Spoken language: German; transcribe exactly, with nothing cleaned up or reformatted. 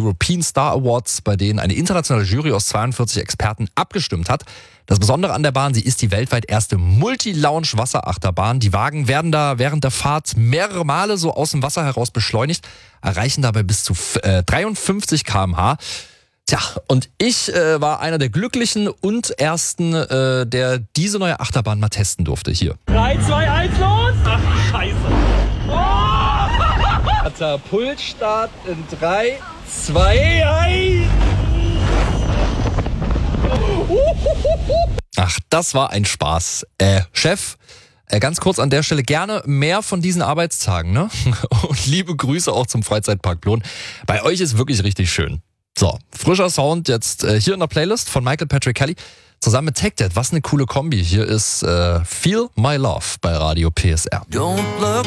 European Star Awards, bei denen eine internationale Jury aus zweiundvierzig Experten abgestimmt hat. Das Besondere an der Bahn, sie ist die weltweit erste Multi-Lounge-Wasserachterbahn. Die Wagen werden da während der Fahrt mehrere Male so aus dem Wasser heraus beschleunigt, erreichen dabei bis zu äh, dreiundfünfzig Kilometer pro Stunde. Tja, und ich äh, war einer der Glücklichen und Ersten, äh, der diese neue Achterbahn mal testen durfte hier. drei, zwei, eins, los! Ach, scheiße. Oh! Katapultstart in drei, zwei, eins! Ach, das war ein Spaß. Äh, Chef, äh, ganz kurz an der Stelle gerne mehr von diesen Arbeitstagen, ne? Und liebe Grüße auch zum Freizeitpark Plon. Bei euch ist wirklich richtig schön. So, frischer Sound jetzt äh, hier in der Playlist von Michael Patrick Kelly zusammen mit Tech Dead. Was eine coole Kombi. Hier ist äh, Feel My Love bei Radio P S R. Don't look